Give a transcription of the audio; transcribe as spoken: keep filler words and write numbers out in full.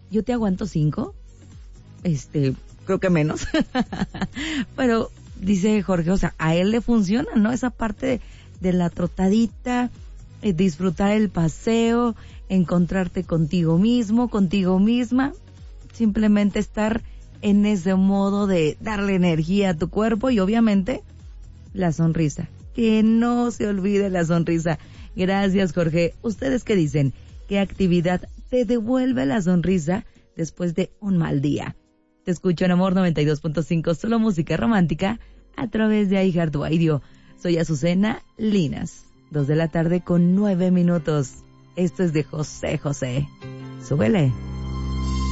yo te aguanto cinco, este, creo que menos, pero dice Jorge, o sea, a él le funciona, ¿no? Esa parte de, de la trotadita, eh, disfrutar el paseo, encontrarte contigo mismo, contigo misma, simplemente estar en ese modo de darle energía a tu cuerpo y obviamente la sonrisa. Que no se olvide la sonrisa. Gracias, Jorge. ¿Ustedes qué dicen? ¿Qué actividad te devuelve la sonrisa después de un mal día? Te escucho en Amor noventa y dos punto cinco, solo música romántica, a través de iHeartRadio. Soy Azucena Linas. Dos de la tarde con nueve minutos. Esto es de José José. Súbele.